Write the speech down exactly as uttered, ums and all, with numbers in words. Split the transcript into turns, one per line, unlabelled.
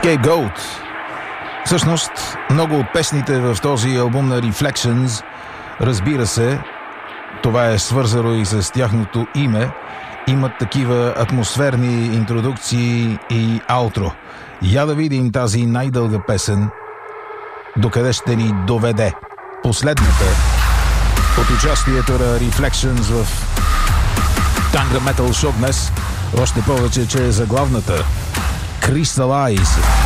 Scapegoat. Всъщност, много от песните в този албум на Reflections, разбира се, това е свързано и с тяхното име, имат такива атмосферни интродукции и аутро. Я да видим тази най-дълга песен докъде ще ни доведе. Последната от участието на Reflections в Tanga Metal Show днес, още повече, че е заглавната Crystallize.